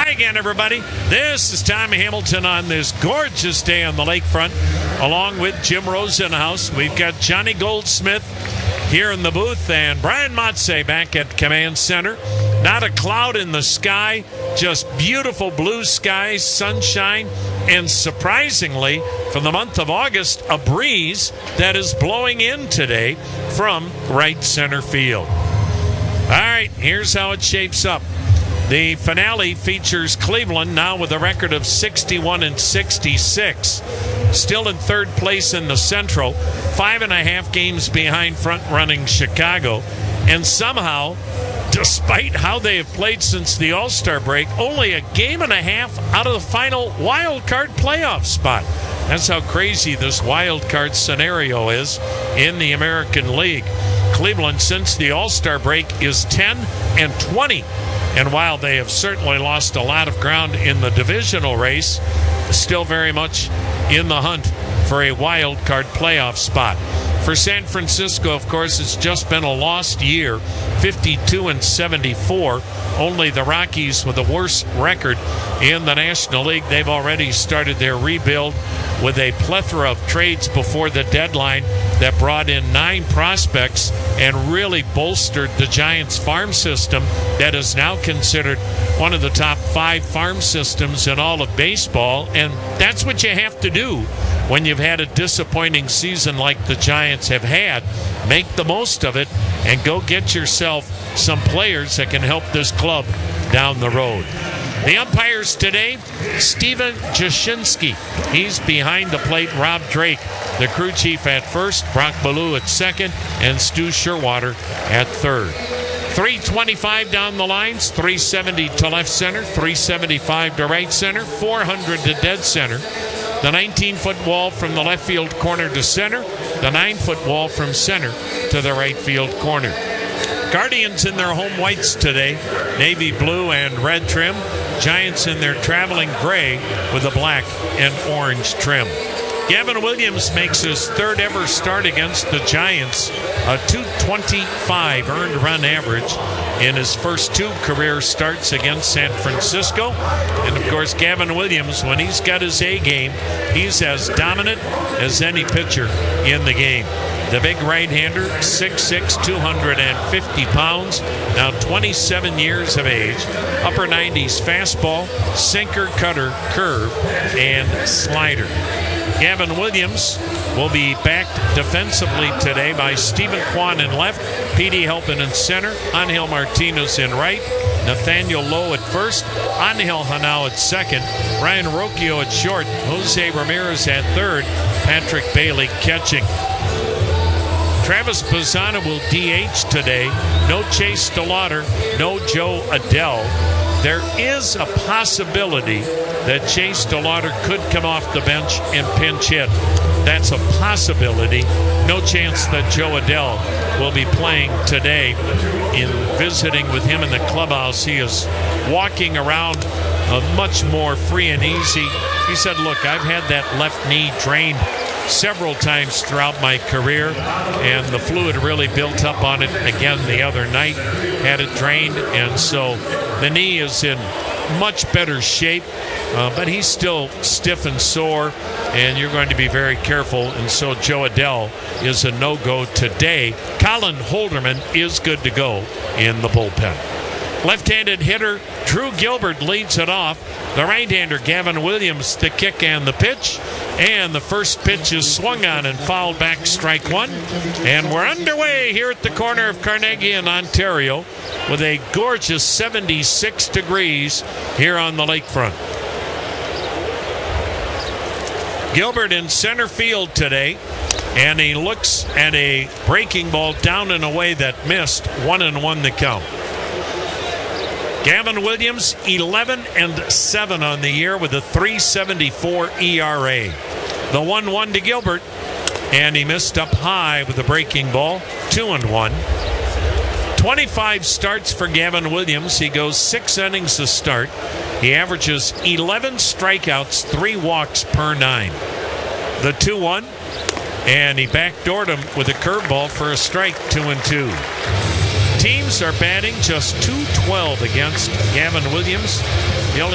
Hi again, everybody. This is Tommy Hamilton on this gorgeous day on the lakefront, along with Jim Rosenhaus. We've got Johnny Goldsmith here in the booth and Brian Motze back at Command Center. Not a cloud in the sky, just beautiful blue skies, sunshine, and surprisingly, for the month of August, a breeze that is blowing in today from right center field. All right, here's how it shapes up. The finale features Cleveland now with a record of 61-66. Still in third place in the Central, 5.5 games behind front-running Chicago. And somehow, despite how they have played since the All-Star break, only a game and a half out of the final wild card playoff spot. That's how crazy this wild card scenario is in the American League. Cleveland, since the All-Star break, is 10-20. And while they have certainly lost a lot of ground in the divisional race, still very much in the hunt for a wild card playoff spot. For San Francisco, of course, it's just been a lost year, 52-74. Only the Rockies with the worst record in the National League. They've already started their rebuild with a plethora of trades before the deadline that brought in 9 prospects and really bolstered the Giants farm system that is now considered one of the top 5 farm systems in all of baseball. And that's what you have to do when you've had a disappointing season like the Giants have had. Make the most of it and go get yourself some players that can help this club down the road. The umpires today, Steven Jashinsky. He's behind the plate. Rob Drake, the crew chief, at first. Brock Ballou at second. And Stu Sherwater at third. 325 down the lines, 370 to left center, 375 to right center, 400 to dead center. The 19-foot wall from the left field corner to center, the 9-foot wall from center to the right field corner. Guardians in their home whites today, navy blue and red trim. Giants in their traveling gray with a black and orange trim. Gavin Williams makes his third ever start against the Giants, a .225 earned run average in his first 2 career starts against San Francisco. And of course, Gavin Williams, when he's got his A game, he's as dominant as any pitcher in the game. The big right-hander, 6'6", 250 pounds, now 27 years of age, upper 90s fastball, sinker, cutter, curve, and slider. Gavin Williams will be backed defensively today by Stephen Kwan in left, Petey Helpin in center, Angel Martinez in right, Nathaniel Lowe at first, Angel Hanau at second, Ryan Rocchio at short, Jose Ramirez at third, Patrick Bailey catching. Travis Bazzana will DH today. No Chase DeLauder, no Joe Adell. There is a possibility that Chase DeLauder could come off the bench and pinch hit. That's a possibility. No chance that Joe Adell will be playing today. In visiting with him in the clubhouse, he is walking around much more free and easy. He said, look, I've had that left knee drained several times throughout my career, and the fluid really built up on it again the other night, had it drained, and so the knee is in much better shape, but he's still stiff and sore, and you're going to be very careful, and so Joe Adell is a no-go today. Colin Holderman is good to go in the bullpen. Left-handed hitter Drew Gilbert leads it off. The right-hander Gavin Williams, the kick and the pitch. And the first pitch is swung on and fouled back, strike one. And we're underway here at the corner of Carnegie and Ontario with a gorgeous 76 degrees here on the lakefront. Gilbert in center field today. And he looks at a breaking ball down and away that missed. 1-1 the count. Gavin Williams, 11-7 on the year with a .374 ERA. The 1-1 to Gilbert, and he missed up high with a breaking ball, 2-1. 25 starts for Gavin Williams. He goes 6 innings to start. He averages 11 strikeouts, 3 walks per 9. The 2-1, and he backdoored him with a curveball for a strike, 2-2. Teams are batting just .212 against Gavin Williams. The only